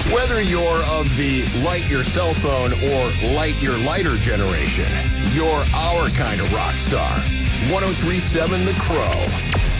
Whether you're of the light your cell phone or light your lighter generation, you're our kind of rock star. 1037 The Crow.